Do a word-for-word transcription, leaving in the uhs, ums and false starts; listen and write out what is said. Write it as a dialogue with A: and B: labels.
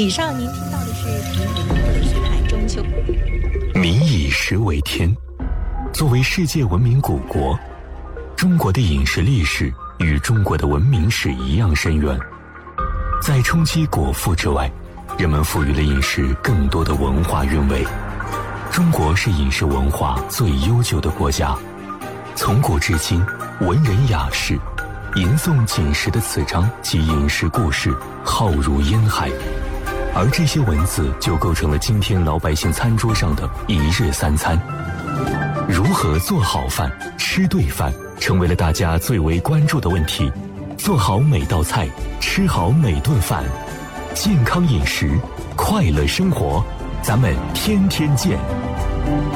A: 以上您听到的是评评或者是看中秋。
B: 民以食为天，作为世界文明古国，中国的饮食历史与中国的文明史一样深远。在冲击果腹之外，人们赋予了饮食更多的文化韵味。中国是饮食文化最悠久的国家，从古至今，文人雅士吟诵锦食的词章及饮食故事浩如烟海，而这些文字就构成了今天老百姓餐桌上的一日三餐。如何做好饭、吃对饭，成为了大家最为关注的问题。做好每道菜，吃好每顿饭，健康饮食，快乐生活，咱们天天见。